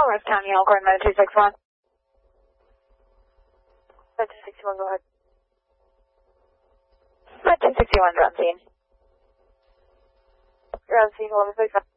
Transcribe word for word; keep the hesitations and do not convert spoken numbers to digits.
North County, Elkhorn, Meta two six one. Meta two sixty-one, go ahead. Meta two sixty-one, ground scene. Ground scene, eleven six five.